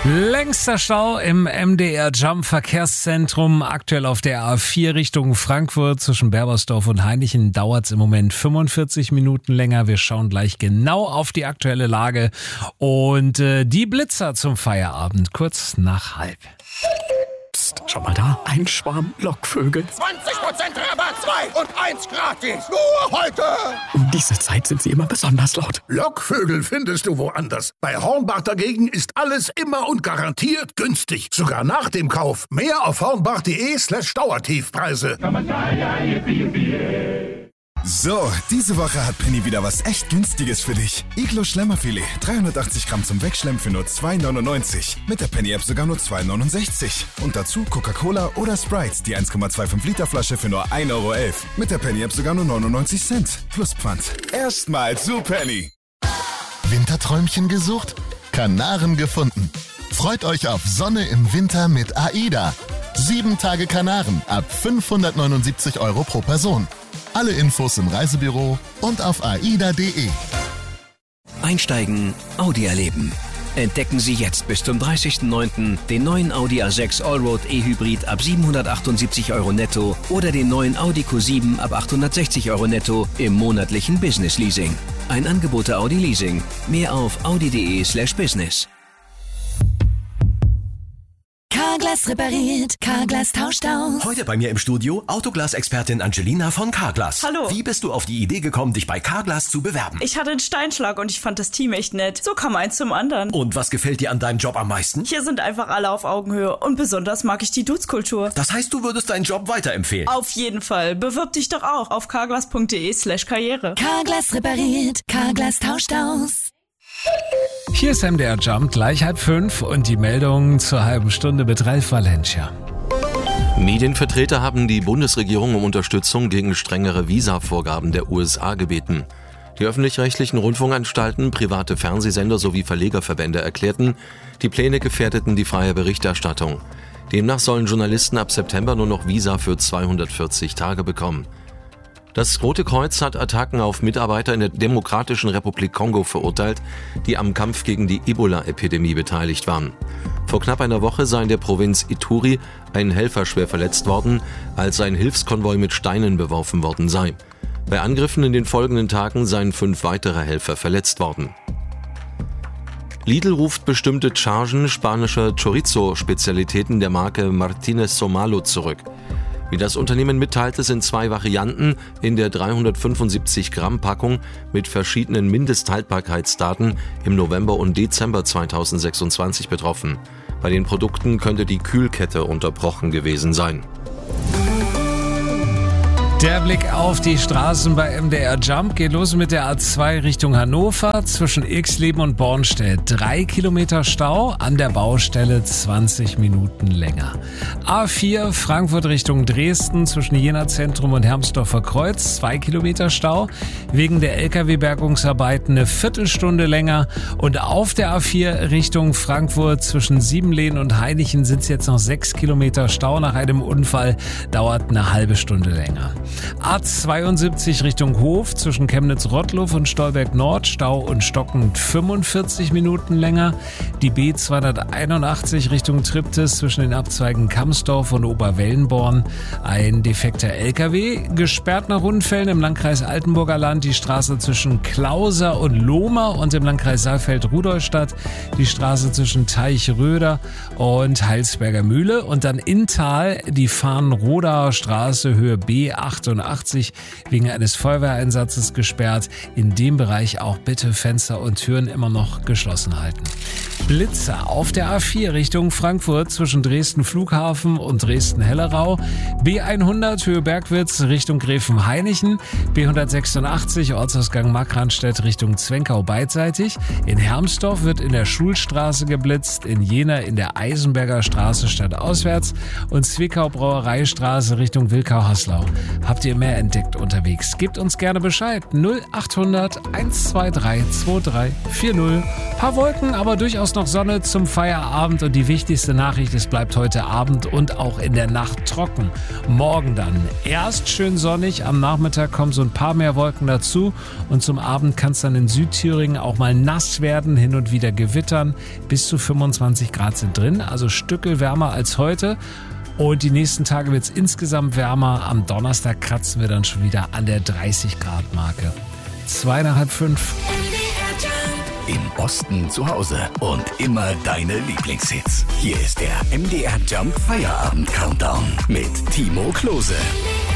Längster Stau im MDR Jump Verkehrszentrum. Aktuell auf der A4 Richtung Frankfurt zwischen Berbersdorf und Hainichen dauert es im Moment 45 Minuten länger. Wir schauen gleich genau auf die aktuelle Lage und die Blitzer zum Feierabend kurz nach 12:30. Psst, schau mal da, ein Schwarm Lockvögel. 20% Rabatt, 2 und 1 gratis. Nur heute. Um diese Zeit sind sie immer besonders laut. Lockvögel findest du woanders. Bei Hornbach dagegen ist alles immer und garantiert günstig. Sogar nach dem Kauf. Mehr auf hornbach.de/Dauertiefpreise. So, diese Woche hat Penny wieder was echt Günstiges für dich. Iglo Schlemmerfilet, 380 Gramm zum Wegschlemmen für nur 2,99. Mit der Penny-App sogar nur 2,69. Und dazu Coca-Cola oder Sprite, die 1,25 Liter Flasche für nur 1,11 Euro. Mit der Penny-App sogar nur 99 Cent. Plus Pfand. Erstmal zu Penny. Winterträumchen gesucht? Kanaren gefunden. Freut euch auf Sonne im Winter mit AIDA. 7 Tage Kanaren ab 579 Euro pro Person. Alle Infos im Reisebüro und auf aida.de. Einsteigen, Audi erleben. Entdecken Sie jetzt bis zum 30.09. den neuen Audi A6 Allroad E-Hybrid ab 778 Euro netto oder den neuen Audi Q7 ab 860 Euro netto im monatlichen Business Leasing. Ein Angebot der Audi Leasing. Mehr auf audi.de/business. Carglass repariert, Carglass tauscht aus. Heute bei mir im Studio Autoglas-Expertin Angelina von Carglass. Hallo. Wie bist du auf die Idee gekommen, dich bei Carglass zu bewerben? Ich hatte einen Steinschlag und ich fand das Team echt nett. So kam eins zum anderen. Und was gefällt dir an deinem Job am meisten? Hier sind einfach alle auf Augenhöhe und besonders mag ich die Dudes-Kultur. Das heißt, du würdest deinen Job weiterempfehlen? Auf jeden Fall. Bewirb dich doch auch auf carglass.de/Karriere. Carglass repariert, Carglass tauscht aus. Hier ist MDR Jump, gleich 4:30 und die Meldung zur halben Stunde mit Ralf Valencia. Medienvertreter haben die Bundesregierung um Unterstützung gegen strengere Visavorgaben der USA gebeten. Die öffentlich-rechtlichen Rundfunkanstalten, private Fernsehsender sowie Verlegerverbände erklärten, die Pläne gefährdeten die freie Berichterstattung. Demnach sollen Journalisten ab September nur noch Visa für 240 Tage bekommen. Das Rote Kreuz hat Attacken auf Mitarbeiter in der Demokratischen Republik Kongo verurteilt, die am Kampf gegen die Ebola-Epidemie beteiligt waren. Vor knapp einer Woche sei in der Provinz Ituri ein Helfer schwer verletzt worden, als ein Hilfskonvoi mit Steinen beworfen worden sei. Bei Angriffen in den folgenden Tagen seien 5 weitere Helfer verletzt worden. Lidl ruft bestimmte Chargen spanischer Chorizo-Spezialitäten der Marke Martínez Somalo zurück. Wie das Unternehmen mitteilte, sind 2 Varianten in der 375 Gramm Packung mit verschiedenen Mindesthaltbarkeitsdaten im November und Dezember 2026 betroffen. Bei den Produkten könnte die Kühlkette unterbrochen gewesen sein. Der Blick auf die Straßen bei MDR Jump geht los mit der A2 Richtung Hannover zwischen Ilksleben und Bornstedt. 3 Kilometer Stau, an der Baustelle 20 Minuten länger. A4 Frankfurt Richtung Dresden zwischen Jena Zentrum und Hermsdorfer Kreuz. 2 Kilometer Stau, wegen der LKW-Bergungsarbeiten eine Viertelstunde länger. Und auf der A4 Richtung Frankfurt zwischen Siebenlehn und Hainichen sind es jetzt noch 6 Kilometer Stau. Nach einem Unfall dauert eine halbe Stunde länger. A72 Richtung Hof zwischen Chemnitz-Rottluff und Stolberg-Nord, Stau und stockend 45 Minuten länger. Die B281 Richtung Triptis zwischen den Abzweigen Kamsdorf und Oberwellenborn. Ein defekter LKW, gesperrt nach Unfällen im Landkreis Altenburger Land, die Straße zwischen Klauser und Lohmer und im Landkreis Saalfeld-Rudolstadt, die Straße zwischen Teichröder und Heilsberger Mühle und dann in Tal die Farnrodaer Straße Höhe B88 wegen eines Feuerwehreinsatzes gesperrt. In dem Bereich auch bitte Fenster und Türen immer noch geschlossen halten. Blitzer auf der A4 Richtung Frankfurt zwischen Dresden Flughafen und Dresden-Hellerau. B100 Höhe Bergwitz Richtung Gräfenhainichen. B186 Ortsausgang Markranstädt Richtung Zwenkau beidseitig. In Hermsdorf wird in der Schulstraße geblitzt. In Jena in der Eisenberger Straße stadtauswärts. Und Zwickau Brauereistraße Richtung Wilkau-Haslau. Habt ihr mehr entdeckt unterwegs? Gebt uns gerne Bescheid. 0800 123 2340. Paar Wolken, aber durchaus noch noch Sonne zum Feierabend und die wichtigste Nachricht, es bleibt heute Abend und auch in der Nacht trocken. Morgen dann erst schön sonnig, am Nachmittag kommen so ein paar mehr Wolken dazu und zum Abend kann es dann in Südthüringen auch mal nass werden, hin und wieder gewittern. Bis zu 25 Grad sind drin, also Stückel wärmer als heute. Und die nächsten Tage wird es insgesamt wärmer. Am Donnerstag kratzen wir dann schon wieder an der 30-Grad-Marke. 4:30. Im Osten zu Hause und immer deine Lieblingshits. Hier ist der MDR Jump Feierabend Countdown mit Timo Klose.